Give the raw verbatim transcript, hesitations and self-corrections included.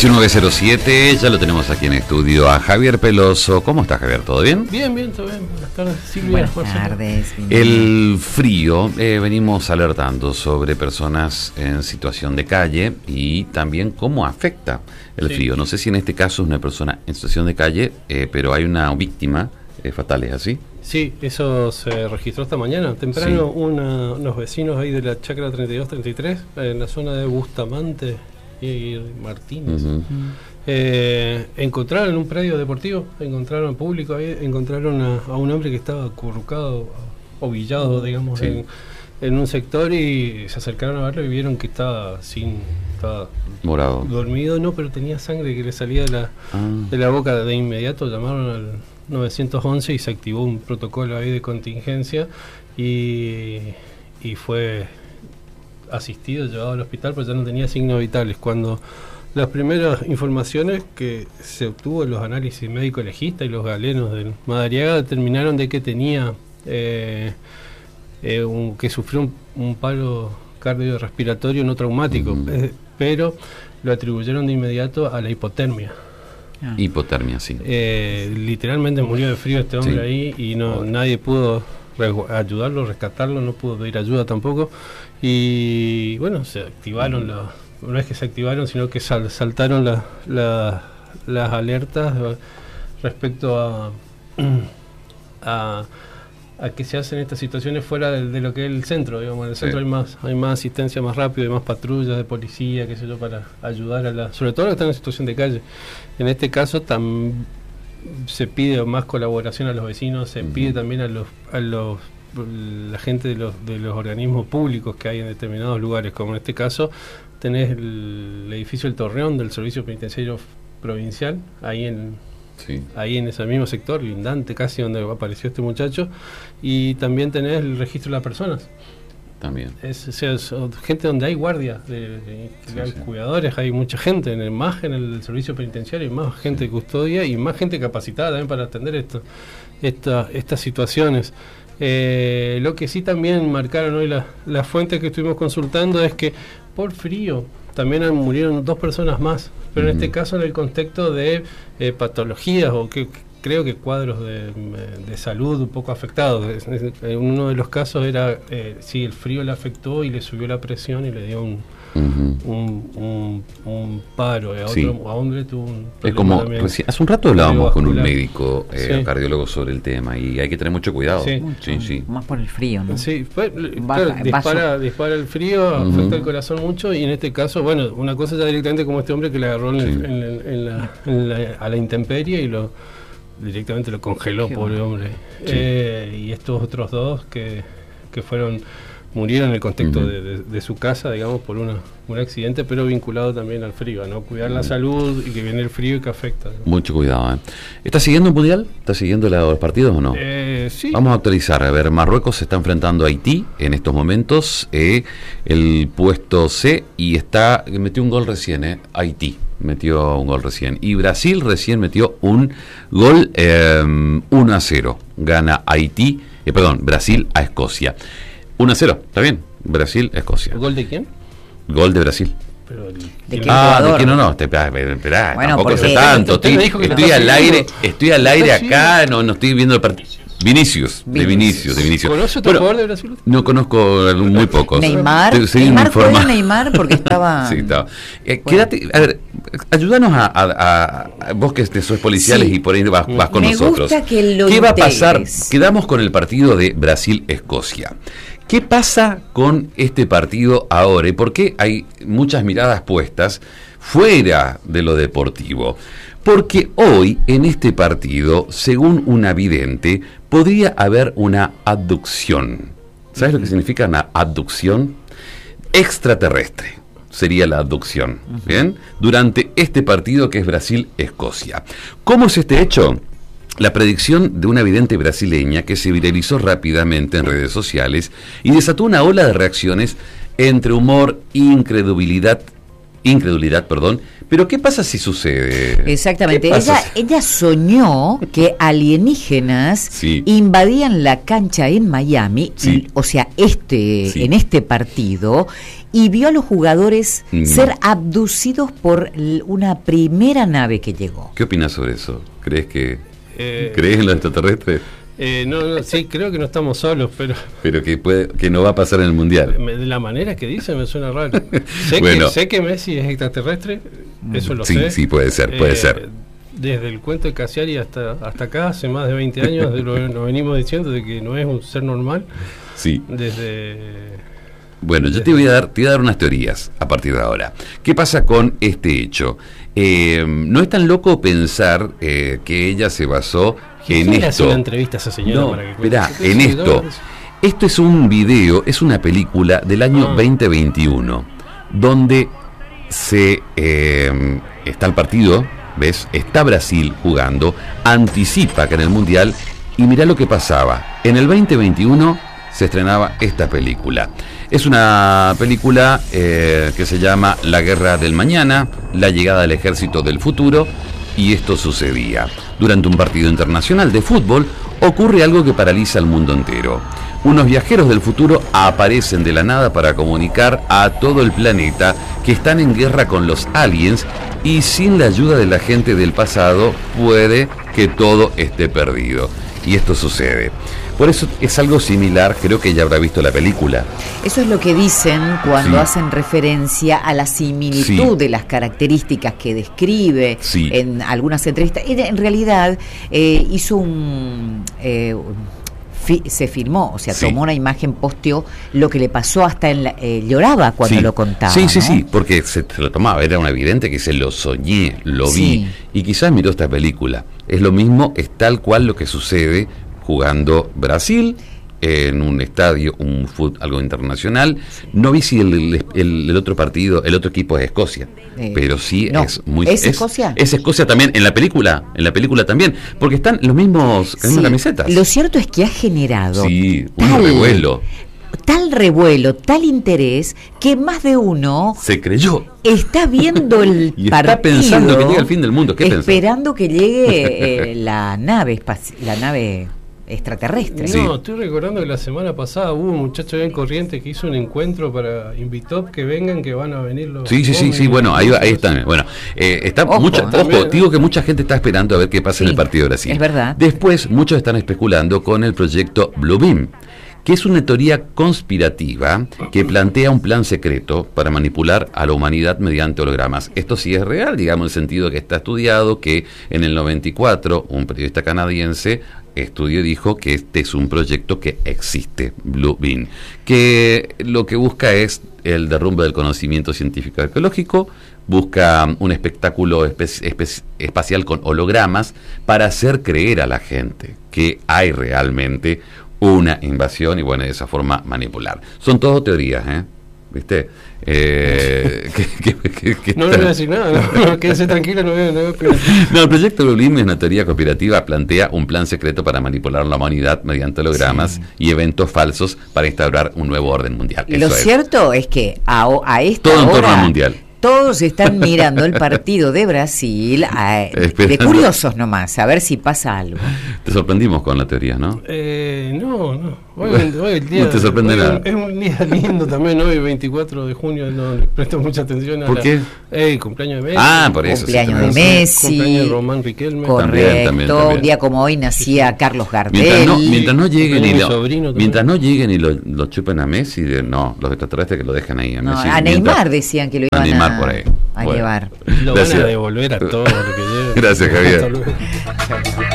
diecinueve cero siete, ya lo tenemos aquí en estudio a Javier Peloso. ¿Cómo estás, Javier? ¿Todo bien? Bien, bien, todo bien. Buenas tardes, Silvia. Buenas tardes. El frío, eh, venimos alertando sobre personas en situación de calle y también cómo afecta el sí. frío. No sé si en este caso es una persona en situación de calle, eh, pero hay una víctima eh, fatal, ¿es así? Sí, eso se registró esta mañana. Temprano sí. una, unos vecinos ahí de la chacra treinta y dos treinta y tres, en la zona de Bustamante y Martínez, uh-huh. eh, encontraron en un predio deportivo, encontraron público ahí, encontraron a, a un hombre que estaba acurrucado, ovillado, digamos, sí. en, en un sector, y se acercaron a verlo y vieron que estaba sin, estaba morado, dormido, no, pero tenía sangre que le salía de la, ah. de la boca. De inmediato llamaron al nueve once y se activó un protocolo ahí de contingencia y, y fue asistido, llevado al hospital, pero ya no tenía signos vitales. Cuando las primeras informaciones que se obtuvo en los análisis médico legista y los galenos del Madariaga determinaron de que tenía eh, eh, un, que sufrió un, un paro cardiorrespiratorio no traumático, uh-huh. eh, pero lo atribuyeron de inmediato a la hipotermia. Ah. Hipotermia, sí. Eh, literalmente murió de frío este hombre sí. ahí y no oh. nadie pudo ayudarlo, rescatarlo, no pudo pedir ayuda tampoco. Y bueno, se activaron, la, no es que se activaron, sino que sal, saltaron la, la, las alertas respecto a, a, a que se hacen estas situaciones fuera de, de lo que es el centro. Digamos, en el centro sí. hay más hay más asistencia más rápido, hay más patrullas de policía, qué sé yo, para ayudar a la, sobre todo a los que están en situación de calle. En este caso tam, se pide más colaboración a los vecinos, se uh-huh. pide también a los a los la gente de los de los organismos públicos que hay en determinados lugares, como en este caso tenés el, el edificio El Torreón del Servicio Penitenciario Provincial, ahí en sí. ahí en ese mismo sector, lindante casi, donde apareció este muchacho, y también tenés el registro de las personas. También. Es, o sea, es gente donde hay guardia, de, de, sí, hay sí. cuidadores, hay mucha gente, en el, más en el servicio penitenciario, hay más gente de custodia y más gente capacitada también para atender esto, esta, estas situaciones. Eh, lo que sí también marcaron hoy las la fuentes que estuvimos consultando es que por frío también han, murieron dos personas más, pero uh-huh. en este caso en el contexto de eh, patologías o que creo que cuadros de, de salud un poco afectados. En uno de los casos era, eh, sí, el frío le afectó y le subió la presión y le dio un, uh-huh. un, un, un paro. A otro sí. a hombre tuvo un es como reci- Hace un rato hablábamos con un médico, eh, sí. cardiólogo, sobre el tema, y hay que tener mucho cuidado. Sí. Mucho, sí, sí. Más por el frío, ¿no? Sí, pues, Baja, claro, dispara, dispara el frío, uh-huh. afecta el corazón mucho, y en este caso, bueno, una cosa ya directamente como este hombre que le agarró en sí. el, en, el, en la, en la, a la intemperie y lo directamente lo congeló, qué pobre hombre. Sí. Eh, y estos otros dos que, que fueron murieron en el contexto uh-huh. de, de, de su casa, digamos, por una, un accidente, pero vinculado también al frío, ¿no? Cuidar uh-huh. la salud y que viene el frío y que afecta, ¿no? Mucho cuidado, ¿eh? ¿Estás siguiendo el mundial? ¿Estás siguiendo los partidos o no? Eh, sí. Vamos a actualizar. A ver, Marruecos se está enfrentando a Haití en estos momentos, eh, el puesto C, y está metió un gol recién, ¿eh? Haití metió un gol recién. Y Brasil recién metió un gol eh, uno a cero. Gana Haití, eh, perdón, Brasil a Escocia. uno a cero, está bien. Brasil a Escocia. ¿Gol de quién? Gol de Brasil. Pero el, ¿De qué ah, jugador? ¿de quién no? No, espera, espera, bueno, tampoco sé tanto. Estoy, estoy al aire, estoy al aire acá, no, no estoy viendo el partido. Vinicius, de Vinicius, de Vinicius. ¿Conoce otro bueno, jugador de Brasil? No conozco muy pocos. Neymar, Neymar fue Neymar porque estaba... sí, estaba. Eh, bueno. Quédate, a ver, ayúdanos a, a, a vos que sos policiales sí. y por ahí vas, vas con Me nosotros. Gusta que lo ¿Qué integres. va a pasar? Quedamos con el partido de Brasil-Escocia. ¿Qué pasa con este partido ahora? ¿Y por qué hay muchas miradas puestas fuera de lo deportivo? Porque hoy, en este partido, según una vidente, podría haber una abducción. ¿Sabes uh-huh. lo que significa una abducción? Extraterrestre sería la abducción, uh-huh. ¿bien? Durante este partido que es Brasil-Escocia. ¿Cómo es este hecho? La predicción de una vidente brasileña que se viralizó rápidamente en redes sociales y desató una ola de reacciones entre humor, incredulidad, incredulidad, perdón, Pero ¿qué pasa si sucede? Exactamente, ella, ella soñó que alienígenas sí. invadían la cancha en Miami, sí. o sea, este sí. en este partido, y vio a los jugadores mm. ser abducidos por una primera nave que llegó. ¿Qué opinas sobre eso? ¿Crees que eh, crees en los extraterrestres? Eh, no, no, sí, creo que no estamos solos, pero... Pero que puede, que no va a pasar en el Mundial. De la manera que dice me suena raro. Sé, bueno. que, sé que Messi es extraterrestre, eso lo sí, sé. Sí, puede ser, puede eh, ser. Desde el cuento de Cassiari hasta, hasta acá, hace más de veinte años, lo, lo venimos diciendo de que no es un ser normal. Sí. Desde... Bueno, yo te voy a dar, te voy a dar unas teorías a partir de ahora. ¿Qué pasa con este hecho? Eh, no es tan loco pensar eh, que ella se basó en esto. Hace una entrevista a esa señora no, para que espera, en esto. Esto es un video, es una película del año ah. veinte veintiuno, donde se eh, está el partido, ¿ves? Está Brasil jugando, anticipa que en el Mundial, y mirá lo que pasaba. En el veinte veintiuno se estrenaba esta película. Es una película eh, que se llama La Guerra del Mañana, la llegada del ejército del futuro, y esto sucedía. Durante un partido internacional de fútbol ocurre algo que paraliza al mundo entero. Unos viajeros del futuro aparecen de la nada para comunicar a todo el planeta que están en guerra con los aliens y sin la ayuda de la gente del pasado puede que todo esté perdido. Y esto sucede. Por eso es algo similar, creo que ella habrá visto la película. Eso es lo que dicen cuando sí. hacen referencia a la similitud sí. de las características que describe sí. en algunas entrevistas. Ella en realidad eh, hizo un... Eh, fi, se filmó, o sea, sí. tomó una imagen, posteó lo que le pasó, hasta en la, eh, lloraba cuando sí. lo contaba. Sí, sí, ¿no? sí, porque se, se lo tomaba, era un evidente que se lo soñé, lo sí. vi, y quizás miró esta película. Es lo mismo, es tal cual lo que sucede jugando Brasil en un estadio, un fútbol, algo internacional. No vi si el, el, el, el otro partido, el otro equipo es Escocia, eh, pero sí no, es muy ¿es Escocia? Es Escocia también en la película, en la película también, porque están los mismos, las mismas camisetas. Lo cierto es que ha generado sí, un tal, revuelo. Tal revuelo, tal interés, que más de uno se creyó. Está viendo el y partido. Está pensando que llegue el fin del mundo. ¿Qué esperando pensó? que llegue eh, la nave espaci- la nave extraterrestre. No, sí. estoy recordando que la semana pasada hubo un muchacho allá en Corrientes que hizo un encuentro para invitó que vengan, que van a venir los... Sí, sí, sí, sí, bueno, ahí, ahí están. Bueno, eh, está ojo, mucha, ojo, digo que mucha gente está esperando a ver qué pasa sí, en el partido de Brasil. Es verdad. Después, muchos están especulando con el proyecto Blue Beam, que es una teoría conspirativa que plantea un plan secreto para manipular a la humanidad mediante hologramas. Esto sí es real, digamos, en el sentido que está estudiado, que en el noventa y cuatro un periodista canadiense estudió y dijo que este es un proyecto que existe, Blue Beam, que lo que busca es el derrumbe del conocimiento científico arqueológico, busca un espectáculo espe- espe- espacial con hologramas para hacer creer a la gente que hay realmente una invasión y bueno, de esa forma manipular. Son todo teorías, ¿eh? ¿Viste? Eh, que, que, que, que no le voy a decir nada, no, no, quédese tranquilo, no voy a... No, no, el proyecto Blue Beam es una teoría conspirativa, plantea un plan secreto para manipular la humanidad mediante hologramas sí. y eventos falsos para instaurar un nuevo orden mundial. Lo Eso cierto es. es que a, a esta todo hora... en torno al mundial. Todos están mirando el partido de Brasil a, de curiosos nomás, a ver si pasa algo. Te sorprendimos con la teoría, ¿no? Eh, no, no. Hoy, hoy el día, no te sorprende hoy nada. Es un día lindo también, hoy veinticuatro de junio, no le presto mucha atención a ¿Por la, qué? Eh, cumpleaños de Messi. Ah, por eso. Cumpleaños sí, de Messi. Cumpleaños de Román Riquelme. Correcto. También, también, también. Un día como hoy nacía Carlos Gardel. Mientras no, mientras no lleguen y lo, sobrino mientras no lleguen y lo, lo chupen a Messi, de, no, los extraterrestres que lo dejen ahí a no, Messi. a Neymar mientras, decían que lo iban a, Neymar por ahí. a bueno. llevar. Lo Gracias. Van a devolver a todo lo que lleve. Gracias, Javier.